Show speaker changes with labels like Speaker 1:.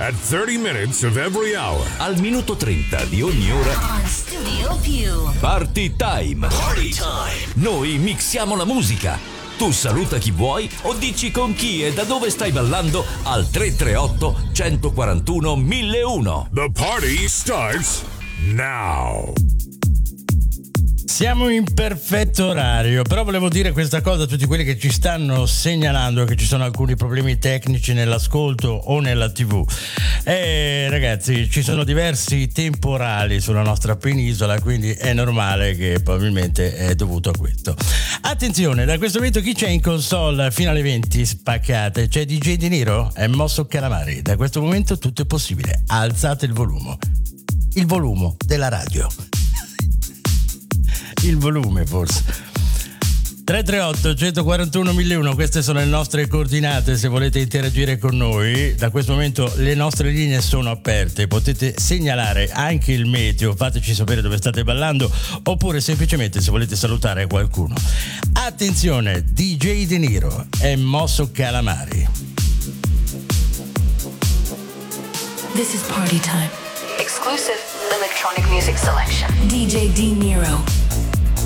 Speaker 1: At 30 minutes of every hour.
Speaker 2: Al minuto 30 di ogni ora.
Speaker 3: On Studio Più.
Speaker 2: Party time.
Speaker 4: Party time.
Speaker 2: Noi mixiamo la musica. Tu saluta chi vuoi o dici con chi e da dove stai ballando al 338 141 1001.
Speaker 1: The party starts now.
Speaker 5: Siamo in perfetto orario, però volevo dire questa cosa a tutti quelli che ci stanno segnalando che ci sono alcuni problemi tecnici nell'ascolto o nella TV. Ragazzi, ci sono diversi temporali sulla nostra penisola, quindi è normale che probabilmente è dovuto a questo. Attenzione, da questo momento chi c'è in console fino alle 20 spaccate? C'è DJ De Niro? È Mosso Calamari. Da questo momento tutto è possibile. Alzate il volume. Il volume della radio. Il volume forse. 338 141 1001, queste sono le nostre coordinate se volete interagire con noi. Da questo momento le nostre linee sono aperte, potete segnalare anche il meteo, fateci sapere dove state ballando oppure semplicemente se volete salutare qualcuno. Attenzione, DJ De Niro e Mosso Calamari.
Speaker 3: This is party time. Exclusive electronic music selection. DJ De Niro.